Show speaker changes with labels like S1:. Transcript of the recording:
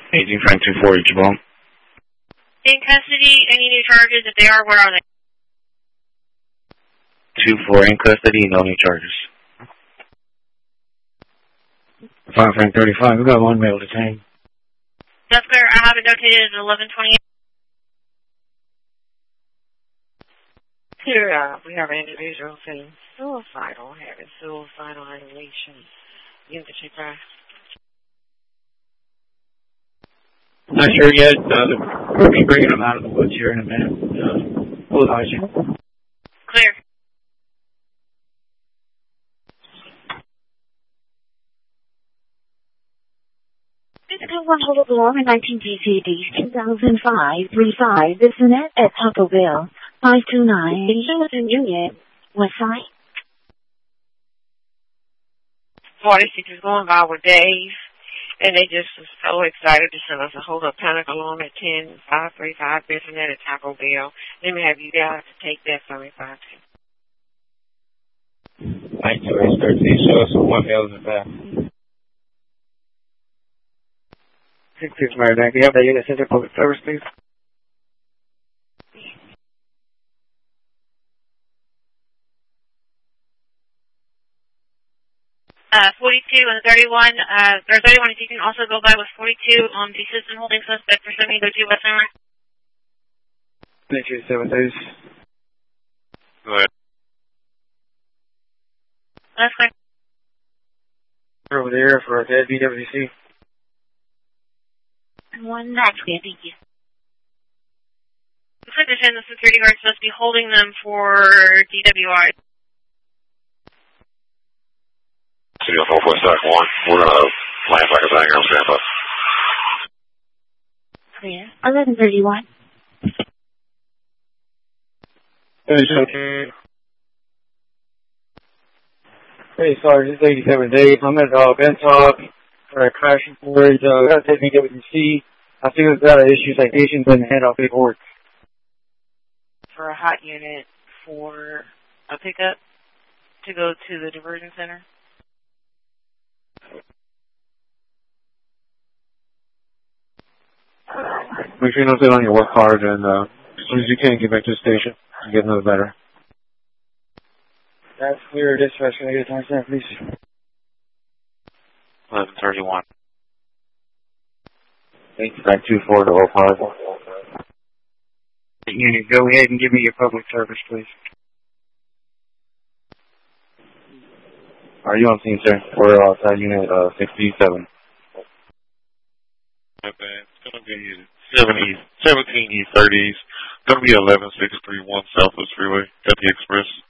S1: 18 Frank 240, Jabone.
S2: In custody, any new charges? If they are, where are they?
S1: 2-4 in custody, no new charges. 5 Frank 35, we got one male detained.
S2: That's clear. I have it notated as 11:28.
S3: Here, we have an individual saying suicidal, having suicidal ideation. Unit to check that.
S1: Not sure yet. We'll be bringing them out of the woods here in a minute. We'll advise you.
S2: Clear.
S4: One hold alarm in 19 DCD 2005-35 Bissonnet at Taco Bell 529 Sheraton Union Westside.
S3: 46 is going by with Dave, and they just was so excited to send us a hold up panic alarm at 10-535 Bissonnet at Taco Bell. Let me have you guys to take that for me, 5.
S1: 92813, show us one male in the back. 6-6 Maryland, can you have that unit sent to public service, please?
S2: 42 and 31, or 31, if you can also go by with 42 on the system holding suspect for 7032 West Summer.
S1: 7 days. Go ahead.
S2: That's clear.
S1: Over there for a dead BWC.
S2: One that's clear, thank you. Looks like they're saying the security guard's supposed to be holding them for DWI.
S5: City of Northwest Act 1. We're going to land back at the hangar on standby.
S4: Clear. 1131.
S1: Hey, sorry, this is 87 Dave. I'm at Bentalk for a crash report. Got to take me to WC. I think we've got issues like Asians and hand off paperwork.
S3: For a hot unit for a pickup to go to the diversion center.
S1: Make sure you don't sit on your work card, and as soon as you can, get back to the station and get another letter. That's clear. Dispatch, can I get a timestamp, please?
S5: 1131.
S1: Thank you. Back 24 to 05. Unit, go ahead and give me your public service, please. Are you on scene, sir? We're outside unit 67.
S5: Okay, it's going to be 17 E30s. Going to be 11631 Southwest Freeway, at the Express.